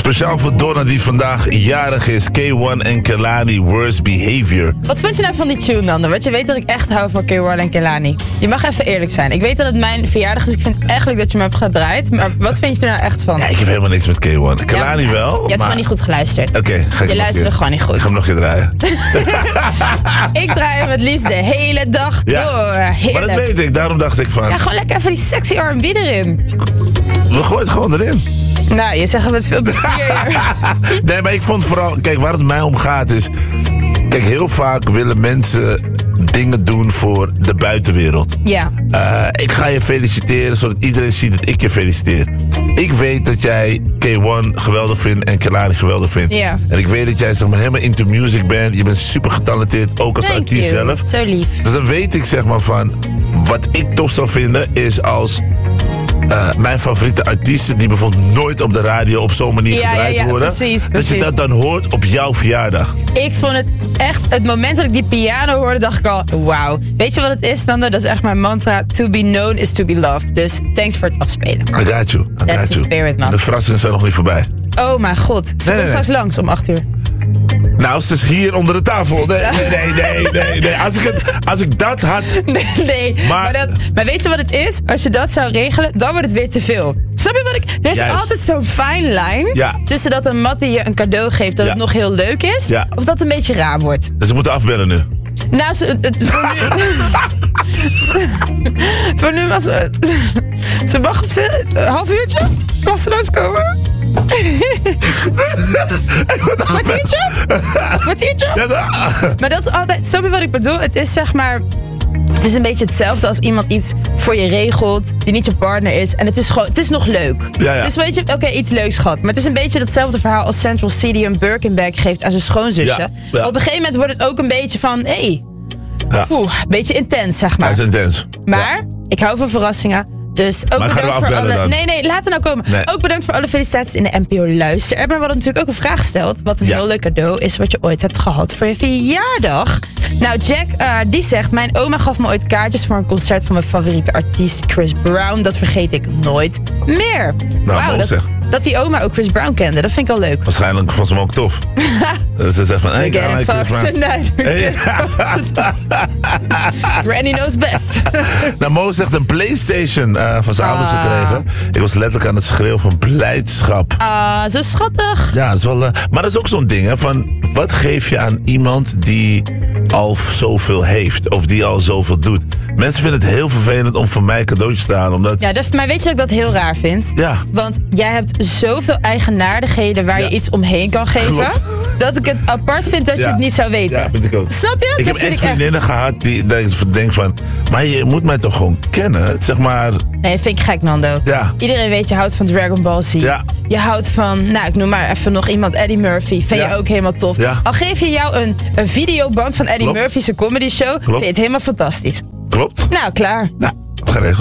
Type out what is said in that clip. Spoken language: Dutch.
Speciaal voor Donna die vandaag jarig is. K1 en Kehlani, Worst Behavior. Wat vond je nou van die tune dan? Want je weet dat ik echt hou van K1 en Kehlani. Je mag even eerlijk zijn. Ik weet dat het mijn verjaardag is. Ik vind eigenlijk dat je me hebt gedraaid. Maar wat vind je er nou echt van? Ja, ik heb helemaal niks met K1. Kehlani wel. Je hebt gewoon niet goed geluisterd. Oké, ga ik Je luisterde gewoon niet goed. Ik ga hem nog een keer draaien. Ik draai hem het liefst de hele dag door. Heerlijk. Maar dat weet ik. Daarom dacht ik van... Ja, gewoon lekker even die sexy R&B erin. We gooien het gewoon erin. Nou, je zegt het met veel plezier. Nee, maar ik vond vooral... Kijk, waar het mij om gaat is... Kijk, heel vaak willen mensen dingen doen voor de buitenwereld. Ja. Ik ga je feliciteren, zodat iedereen ziet dat ik je feliciteer. Ik weet dat jij K1 geweldig vindt en Kehlani geweldig vindt. Ja. En ik weet dat jij zeg maar helemaal into music bent. Je bent super getalenteerd, ook als artiest zelf. Zo lief. Dus dan weet ik zeg maar van... Wat ik tof zou vinden is als... mijn favoriete artiesten die bijvoorbeeld nooit op de radio op zo'n manier gedraaid worden. Precies. Dat je dat dan hoort op jouw verjaardag. Ik vond het echt, het moment dat ik die piano hoorde, dacht ik al, wauw. Weet je wat het is, Nando? Dat is echt mijn mantra. To be known is to be loved. Dus thanks voor het afspelen. I got you. That's the spirit, man. De verrassingen zijn nog niet voorbij. Oh mijn god. Ze komt straks langs om 8 uur. Nou, ze is hier onder de tafel. Nee. Als ik dat had... Nee. Maar weet je wat het is? Als je dat zou regelen, dan wordt het weer te veel. Snap je wat ik... Er is altijd zo'n fine line tussen dat een Mattie je een cadeau geeft dat het nog heel leuk is, of dat het een beetje raar wordt. Dus ze moeten afbellen nu. Nou, voor nu was ze mag op een half uurtje? Kan ze langskomen? Kwartiertje? Maar dat is altijd... Snap je wat ik bedoel? Het is zeg maar... Het is een beetje hetzelfde als iemand iets voor je regelt die niet je partner is. En het is gewoon... Het is nog leuk. Ja. Het is weet je... Oké, iets leuks gehad. Maar het is een beetje hetzelfde verhaal als Central C die een Birkenbag geeft aan zijn schoonzusje. Ja. Op een gegeven moment wordt het ook een beetje van... een beetje intens, zeg maar. Dat is intens. Maar ik hou van verrassingen. Dus ook maar bedankt voor alle... Dan? Nee, laat het nou komen. Nee. Ook bedankt voor alle felicitaties in de NPO Luister. Maar we hadden natuurlijk ook een vraag gesteld. Wat een heel leuk cadeau is wat je ooit hebt gehad voor je verjaardag. Nou, Jack, die zegt... Mijn oma gaf me ooit kaartjes voor een concert van mijn favoriete artiest Chris Brown. Dat vergeet ik nooit meer. Nou, dat die oma ook Chris Brown kende, dat vind ik al leuk. Waarschijnlijk vond ze hem ook tof. Dat ze zegt van... Hey, Granny knows best. Nou, Mo zegt een PlayStation van zijn ouders gekregen. Ik was letterlijk aan het schreeuwen van blijdschap. Zo schattig. Ja, dat is wel... maar dat is ook zo'n ding, hè. Van, wat geef je aan iemand die al zoveel heeft? Of die al zoveel doet? Mensen vinden het heel vervelend om van mij cadeautjes te halen. Omdat... Ja, maar weet je dat ik dat heel raar vind? Ja. Want jij hebt zoveel eigenaardigheden waar je iets omheen kan geven. Klopt. Dat ik het apart vind dat je het niet zou weten. Ja, vind ik ook. Snap je? Ik heb echt vriendinnen gehad die denken van... Maar je moet mij toch gewoon kennen? Zeg maar... Nee, vind ik gek, Nando. Ja. Iedereen weet, je houdt van Dragon Ball Z. Ja. Je houdt van, nou, ik noem maar even nog iemand, Eddie Murphy. Vind je ook helemaal tof. Ja. Al geef je jou een videoband van Eddie Murphy's comedy show, vind je het helemaal fantastisch. Klopt. Nou, klaar. Nou, geregeld.